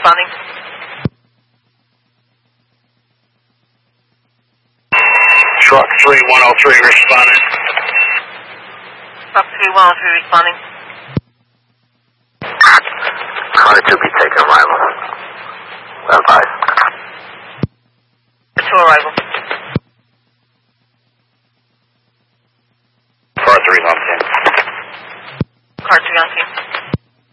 responding. Truck 3103 responding. Truck 3103 responding. Car 2 be taking arrival. Advise. To arrival.